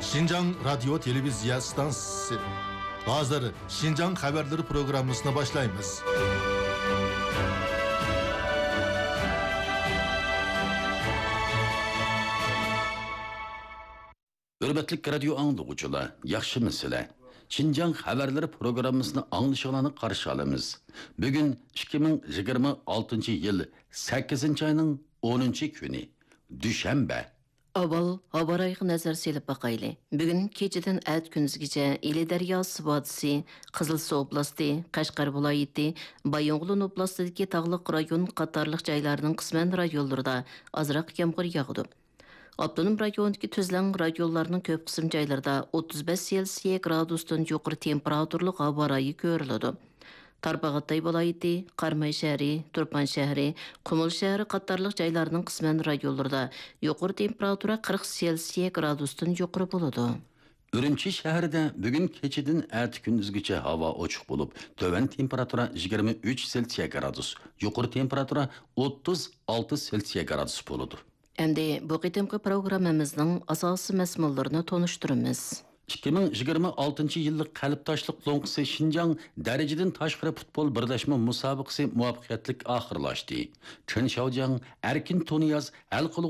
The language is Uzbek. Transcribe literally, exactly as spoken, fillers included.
Şincan Radyo Televizya Stansiyası. Bazıları Şincan Haberleri programmasına başlayınız. Hürmetlik radyo anlıqıcılar, yaxşı mesele. Şinjan Haberleri programmasını anlaşılanı qarşı alamiz. Bugün ikki ming yigirma oltinchi yıl sakkizinchi ayının o'ninchi kuni, Düşenbe. Avval habarayga nazar selib baqayli. Bugun kechadan at kunizgacha Ili daryosi vodiysi, Qizilsuv oblasti, Qashqar viloyati, Bayonqulon oblastidagi tog'liq rayon qatorliq joylarning qisman rayonlarida ozroq yomg'ir yog'di. Abdunum rayonidagi tuzlang rayonlarning ko'p qism joylarida o'ttiz besh Selsiya gradusdan yuqori temperaturli havo rayi ko'riladi. Tarbag'atay viloyati, Qarmay shahri, Turpan shahri, Qumul shahri qatorliq joylarning qisman rayonlarida yuqori temperatura qirq Selsiya gradusdan yuqori bo'ladi. Ürümçi şəhərdə bugün keçidin ət gündüzgəcə hava ochiq bo'lib, tövan temperatura yigirma uch Selsiya gradus, yuqori temperatura o'ttiz olti Selsiya gradus bo'ladi. Endi bu qitimqi programmamizning asosiy mazmunlarini tonishtiramiz. ikki ming yigirma oltinchi yillik qalb toshliq lo'nqisi Şinjan darajadan tashqari futbol birlashma musobaqasi muvaffaqiyatli oxirlashdi. Chen Xiaojiang Erkin Tuniyaz hal